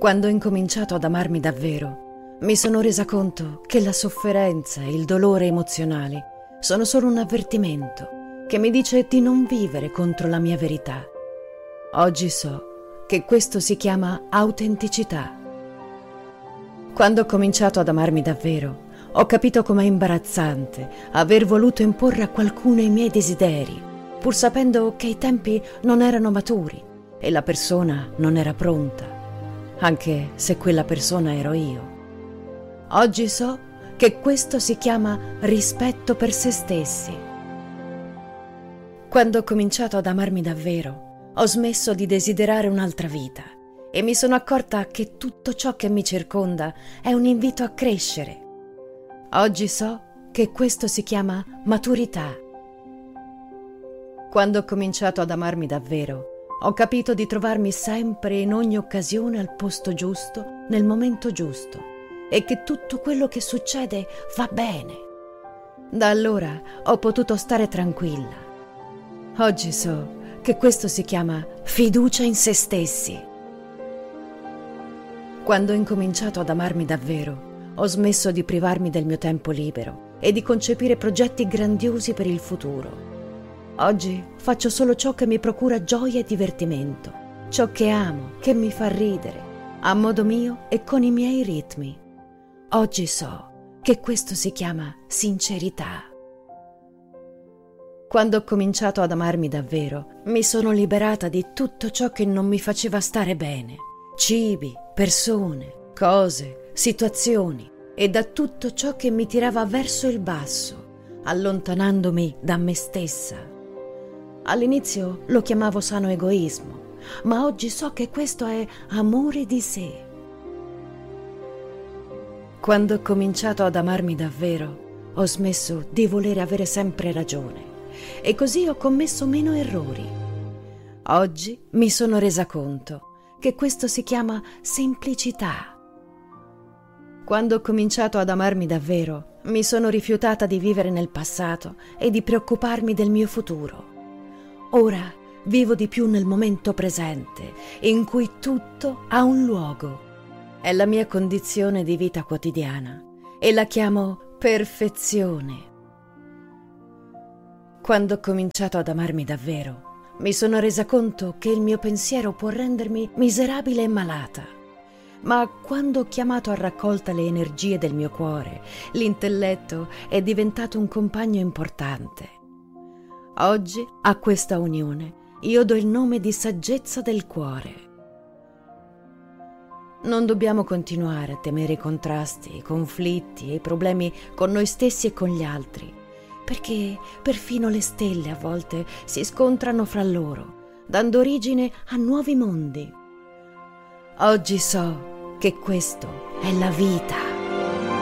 Quando ho incominciato ad amarmi davvero, mi sono resa conto che la sofferenza e il dolore emozionali sono solo un avvertimento che mi dice di non vivere contro la mia verità. Oggi so che questo si chiama autenticità. Quando ho cominciato ad amarmi davvero, ho capito com'è imbarazzante aver voluto imporre a qualcuno i miei desideri, pur sapendo che i tempi non erano maturi e la persona non era pronta, anche se quella persona ero io. Oggi so che questo si chiama rispetto per se stessi. Quando ho cominciato ad amarmi davvero, ho smesso di desiderare un'altra vita e mi sono accorta che tutto ciò che mi circonda è un invito a crescere. Oggi so che questo si chiama maturità. Quando ho cominciato ad amarmi davvero, ho capito di trovarmi sempre in ogni occasione al posto giusto, nel momento giusto, e che tutto quello che succede va bene. Da allora ho potuto stare tranquilla. Oggi so che questo si chiama fiducia in se stessi. Quando ho incominciato ad amarmi davvero, ho smesso di privarmi del mio tempo libero e di concepire progetti grandiosi per il futuro. Oggi faccio solo ciò che mi procura gioia e divertimento, ciò che amo, che mi fa ridere, a modo mio e con i miei ritmi. Oggi so che questo si chiama sincerità. Quando ho cominciato ad amarmi davvero, mi sono liberata di tutto ciò che non mi faceva stare bene. Cibi, persone, cose, situazioni e da tutto ciò che mi tirava verso il basso, allontanandomi da me stessa. All'inizio lo chiamavo sano egoismo, ma oggi so che questo è amore di sé. Quando ho cominciato ad amarmi davvero, ho smesso di volere avere sempre ragione e così ho commesso meno errori. Oggi mi sono resa conto che questo si chiama semplicità. Quando ho cominciato ad amarmi davvero, mi sono rifiutata di vivere nel passato e di preoccuparmi del mio futuro. Ora vivo di più nel momento presente, in cui tutto ha un luogo. È la mia condizione di vita quotidiana e la chiamo perfezione. Quando ho cominciato ad amarmi davvero, mi sono resa conto che il mio pensiero può rendermi miserabile e malata. Ma quando ho chiamato a raccolta le energie del mio cuore, l'intelletto è diventato un compagno importante. Oggi, a questa unione, io do il nome di saggezza del cuore. Non dobbiamo continuare a temere i contrasti, i conflitti e i problemi con noi stessi e con gli altri, perché perfino le stelle a volte si scontrano fra loro, dando origine a nuovi mondi. Oggi so che questo è la vita.